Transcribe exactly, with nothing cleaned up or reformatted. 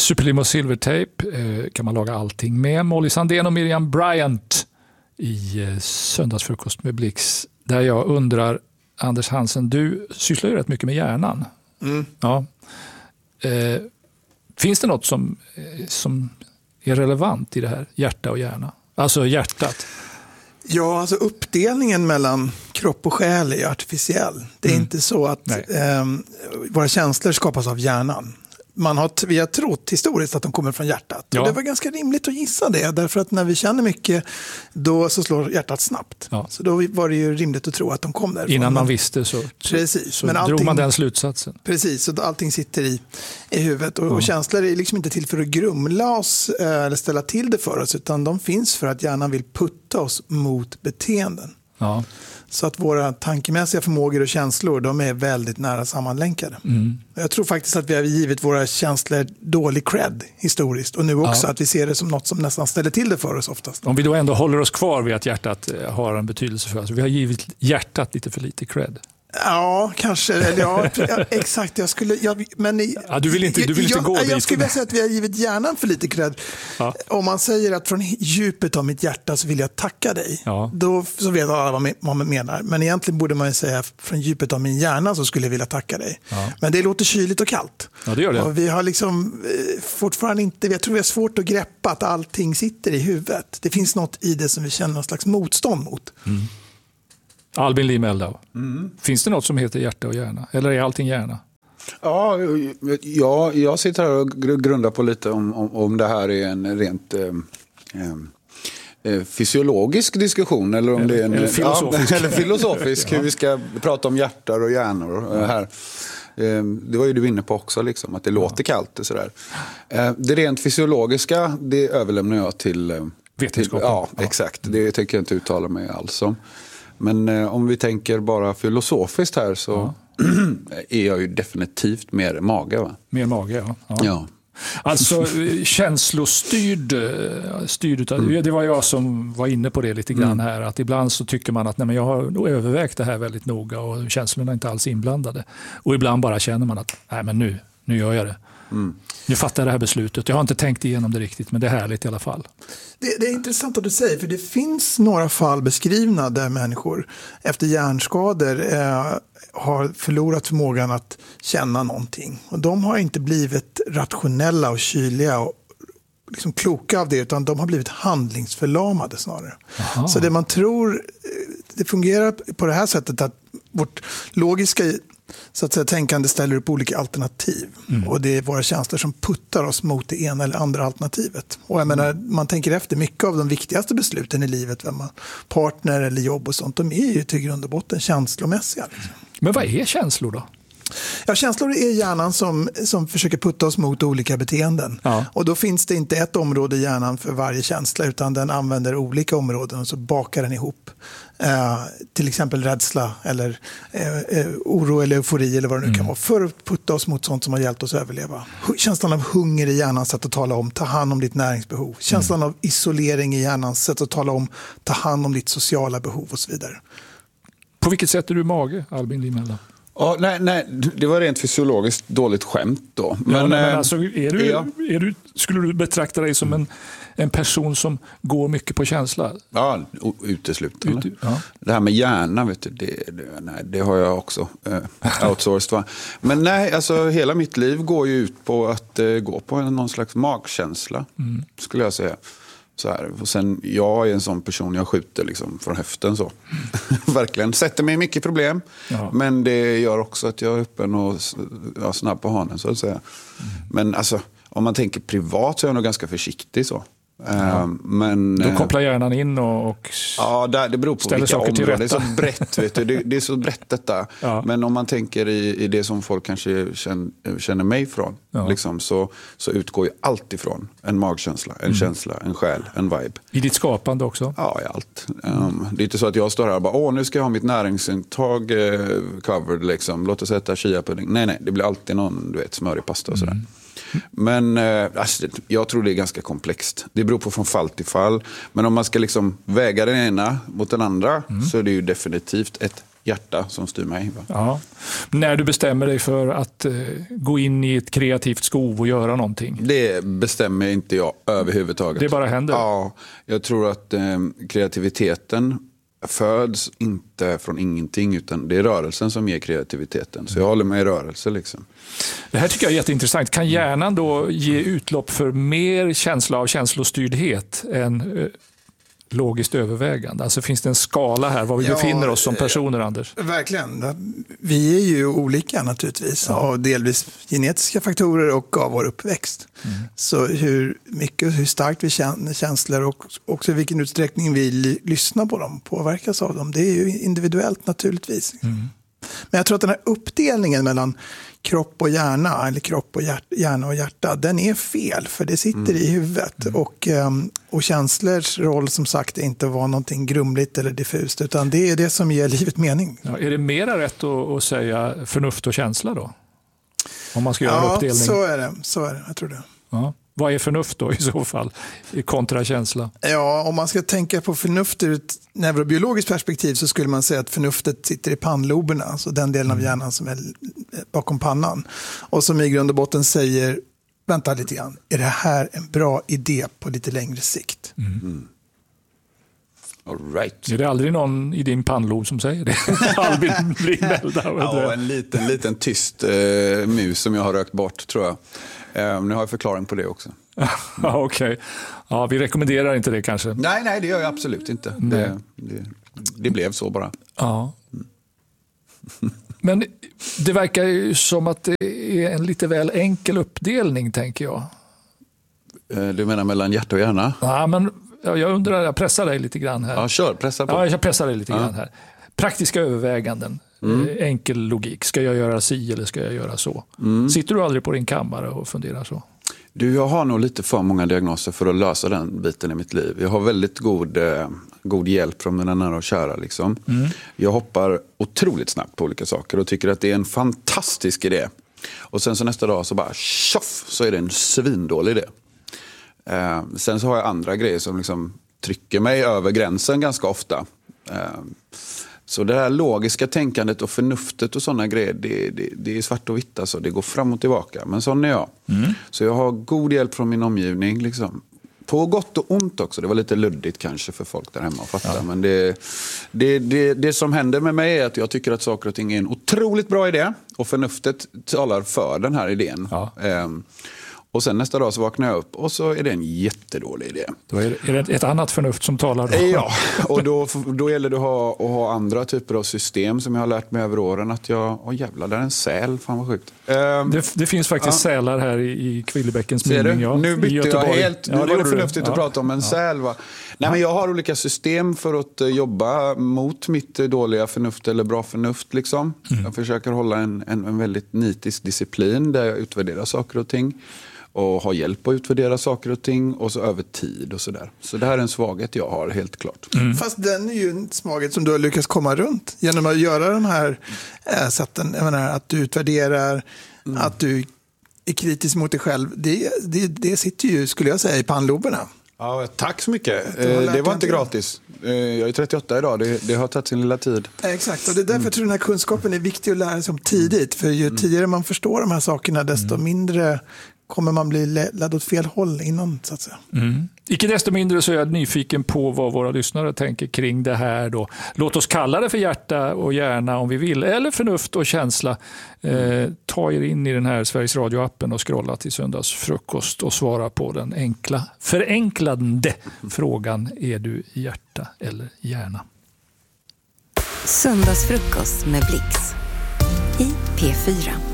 Superlimo Silvertape eh, kan man laga allting med. Molly Sandén och Miriam Bryant i eh, Söndagsfrukost med Blix. Där jag undrar, Anders Hansen, du sysslar ju rätt mycket med hjärnan. Mm. Ja. Eh, finns det något som, eh, som är relevant i det här, hjärta och hjärna? Alltså hjärtat. Ja, alltså uppdelningen mellan kropp och själ är artificiell. Det är mm. inte så att eh, våra känslor skapas av hjärnan. Man har, vi har trott historiskt att de kommer från hjärtat. Ja. Och det var ganska rimligt att gissa det. Därför att när vi känner mycket, då så slår hjärtat snabbt. Ja. Så då var det ju rimligt att tro att de kom därifrån. Innan man visste så, precis. så Men drog allting, man den slutsatsen. Precis, så allting sitter i, i huvudet. Och, ja. och känslor är liksom inte till för att grumla oss eller ställa till det för oss. Utan de finns för att hjärnan vill putta oss mot beteenden. Ja. Så att våra tankemässiga förmågor och känslor, de är väldigt nära sammanlänkade. Mm. Jag tror faktiskt att vi har givit våra känslor dålig cred historiskt. Och nu också ja. att vi ser det som något som nästan ställer till det för oss oftast. Om vi då ändå håller oss kvar vid att hjärtat har en betydelse för oss. Vi har givit hjärtat lite för lite cred. Ja, kanske. Eller ja, exakt. Jag skulle, jag, men, ja, du vill inte, du vill inte jag, gå jag, dit. Jag skulle vilja säga att vi har givit hjärnan för lite cred. Ja. Om man säger att från djupet av mitt hjärta så vill jag tacka dig. Ja. Då så vet alla vad man menar. Men egentligen borde man ju säga från djupet av min hjärna så skulle jag vilja tacka dig. Ja. Men det låter kyligt och kallt. Ja, det gör det. Och vi har liksom fortfarande inte, jag tror vi har svårt att greppa att allting sitter i huvudet. Det finns något i det som vi känner någon slags motstånd mot. Mm. Albin Lee Meldau. Mm. Finns det något som heter hjärta och hjärna? Eller är allting hjärna? Ja, ja jag sitter här och grundar på lite om, om, om det här är en rent eh, eh, fysiologisk diskussion. Eller om eller, det är en eller filosofisk, ja, eller filosofisk hur vi ska prata om hjärtar och hjärnor ja. här. Eh, det var ju du inne på också, liksom, att det låter ja. kallt och sådär. Eh, det rent fysiologiska, det överlämnar jag till... Eh, Vetenskapen. Ja, ja, exakt. Det tänker jag inte uttala mig alls om. Men eh, om vi tänker bara filosofiskt här så ja. är jag ju definitivt mer mage, va? Mer mage, ja. ja. ja. Alltså känslostyrd, styrd utav, mm. det var jag som var inne på det lite grann mm. här. Att ibland så tycker man att nej, men jag har övervägt det här väldigt noga och känslorna är inte alls inblandade. Och ibland bara känner man att nej, men nu, nu gör jag det. Mm. Nu fattar jag det här beslutet. Jag har inte tänkt igenom det riktigt, men det är härligt i alla fall. Det, det är intressant att du säger, för det finns några fall beskrivna där människor efter hjärnskador eh, har förlorat förmågan att känna någonting. Och de har inte blivit rationella och kyliga och liksom kloka av det, utan de har blivit handlingsförlamade snarare. Aha. Så det man tror, det fungerar på det här sättet att vårt logiska så att säga, tänkande ställer upp olika alternativ. Mm. Och det är våra känslor som puttar oss mot det ena eller andra alternativet. Och jag menar, man tänker efter, mycket av de viktigaste besluten i livet, vem man, partner eller jobb och sånt, de är ju till grund och botten känslomässiga. Liksom. Men vad är känslor då? Ja, känslor är hjärnan som, som försöker putta oss mot olika beteenden. Ja. Och då finns det inte ett område i hjärnan för varje känsla, utan den använder olika områden och så bakar den ihop. Eh, till exempel rädsla eller eh, oro eller eufori eller vad det nu mm. kan vara, för att putta oss mot sånt som har hjälpt oss att överleva. Känslan av hunger i hjärnans sätt att tala om, ta hand om ditt näringsbehov. Känslan mm. av isolering i hjärnans sätt att tala om, ta hand om ditt sociala behov och så vidare. På vilket sätt är du mage, Albin Lee Meldau? Ja, nej, nej, det var rent fysiologiskt dåligt skämt då. Men, ja, nej, men äh, alltså, är du, ja. är du, skulle du betrakta dig som en, en person som går mycket på känsla? Ja, uteslutande. Ut, ja. Det här med hjärna, vet du, det, det, nej, det har jag också äh, outsourced. Va? Men nej, alltså hela mitt liv går ju ut på att äh, gå på en, någon slags magkänsla, mm. skulle jag säga. Så här. Och sen, jag är en sån person, jag skjuter liksom från höften så. Mm. Verkligen. Sätter mig i mycket problem. Ja. Men det gör också att jag är öppen och ja, snabb på hanen, så att säga. Mm. Men alltså, om man tänker privat så är jag nog ganska försiktig så. Ja. Men, då kopplar hjärnan in och, och ja, det beror på vilka områden. Det är så brett, vet du. Det, det är så brett detta. Ja. Men om man tänker i, i det som folk kanske känner, känner mig från, ja. liksom, så, så utgår ju allt ifrån en magkänsla, en mm. känsla, en själ, en vibe. I ditt skapande också? Ja, i allt. Um, det är inte så att jag står här och bara, åh, nu ska jag ha mitt näringsintag eh, covered, liksom. Låt oss äta chia-pudding. Nej, nej, det blir alltid någon, du vet, smörig pasta och sådär. Mm. Men alltså, jag tror det är ganska komplext. Det beror på från fall till fall. Men om man ska liksom väga den ena mot den andra mm. så är det ju definitivt ett hjärta som styr mig. Va? Ja. När du bestämmer dig för att eh, gå in i ett kreativt skov och göra någonting? Det bestämmer inte jag överhuvudtaget. Det bara händer? Ja, jag tror att eh, kreativiteten föds inte från ingenting, utan det är rörelsen som ger kreativiteten. Så jag håller mig i rörelse liksom. Det här tycker jag är jätteintressant. Kan hjärnan då ge utlopp för mer känsla av känslostyrdhet än eh, logiskt övervägande? Alltså finns det en skala här var vi ja, befinner oss som personer, Anders? Verkligen. Vi är ju olika naturligtvis, ja. Av delvis genetiska faktorer och av vår uppväxt. Mm. Så hur mycket, hur starkt vi känner känslor och också i vilken utsträckning vi lyssnar på dem, påverkas av dem, det är ju individuellt naturligtvis. Mm. Men jag tror att den här uppdelningen mellan kropp och hjärna, eller kropp och hjärta, hjärna och hjärta, den är fel, för det sitter mm. i huvudet. Mm. Och, och känslors roll som sagt är inte att vara någonting grumligt eller diffust, utan det är det som ger livet mening. Ja, är det mera rätt att, att säga förnuft och känsla då? Om man ska göra ja, en uppdelning? så är det. Så är det, jag tror det. Ja. Vad är förnuft då i så fall, kontra känsla? Ja, om man ska tänka på förnuft ur ett neurobiologiskt perspektiv så skulle man säga att förnuftet sitter i pannloberna, alltså den delen av hjärnan som är bakom pannan. Och som i grund och botten säger, vänta lite grann, är det här en bra idé på lite längre sikt? Mm. Mm. All right. Är det aldrig någon i din pannlob som säger det? Albin Brinell. Ja, en liten, liten tyst eh, mus som jag har rökt bort, tror jag. Eh, nu har jag förklaring på det också. Ja, okej. Okay. Ja, vi rekommenderar inte det kanske. Nej, nej, det gör jag absolut inte. Det, det, det blev så bara. Ja. Men det verkar ju som att det är en lite väl enkel uppdelning, tänker jag. Eh, du menar mellan hjärta och hjärna? Ja, men jag undrar, jag pressar dig lite grann här. Ja, kör, pressa på. Ja, jag pressar dig lite ja. grann här. Praktiska överväganden, mm. enkel logik. Ska jag göra si eller ska jag göra så? Mm. Sitter du aldrig på din kammare och funderar så? Du, jag har nog lite för många diagnoser för att lösa den biten i mitt liv. Jag har väldigt god, eh, god hjälp från mina nära och kära. Liksom. Mm. Jag hoppar otroligt snabbt på olika saker och tycker att det är en fantastisk idé. Och sen så nästa dag så bara tjoff, så är det en svindålig idé. Eh, sen så har jag andra grejer som liksom trycker mig över gränsen ganska ofta. Eh, så det här logiska tänkandet och förnuftet och sådana grejer, det, det, det är svart och vitt. Alltså. Det går fram och tillbaka. Men sån är jag. Mm. Så jag har god hjälp från min omgivning. Liksom. På gott och ont också. Det var lite luddigt kanske för folk där hemma att fatta. Ja. Men det, det, det, det som händer med mig är att jag tycker att saker och ting är en otroligt bra idé. Och förnuftet talar för den här idén. Ja. Um, Och sen nästa dag så vaknar jag upp och så är det en jättedålig idé. Då är det, är det ett annat förnuft som talar då? Ja, och då, då gäller det att ha, att ha andra typer av system som jag har lärt mig över åren. Att jag, åh jävlar, där är en säl, fan vad sjukt. Um, det, det finns faktiskt ja. sälar här i, i Kvillebäckens mynning. Ja, nu bytte jag helt, nu ja, var det förnuftigt ja. att prata om en ja. säl va? Nej, ja. men jag har olika system för att jobba mot mitt dåliga förnuft eller bra förnuft liksom. Mm. Jag försöker hålla en, en, en väldigt nitisk disciplin där jag utvärderar saker och ting. Och ha hjälp att utvärdera saker och ting och så över tid och sådär. Så det här är en svaghet jag har, helt klart. Mm. Fast den är ju en svaghet som du har lyckats komma runt genom att göra de här äh, sätten. Jag menar, att du utvärderar, mm. att du är kritisk mot dig själv. Det, det, det sitter ju, skulle jag säga, i pannloberna. Ja, tack så mycket. Det var inte gratis. Jag är trettioåtta idag, det, det har tagit sin lilla tid. Exakt, och det är därför mm. jag tror den här kunskapen är viktig att lära sig om tidigt. För ju mm. tidigare man förstår de här sakerna, desto mm. mindre kommer man bli ledd åt fel håll innan, så att säga. Mm. Icke desto mindre så är jag nyfiken på vad våra lyssnare tänker kring det här då. Låt oss kalla det för hjärta och hjärna om vi vill, eller förnuft och känsla. Eh, ta er in i den här Sveriges Radio-appen och scrolla till söndagsfrukost och svara på den enkla, förenklande frågan: är du hjärta eller hjärna? Söndagsfrukost med Blix i P fyra.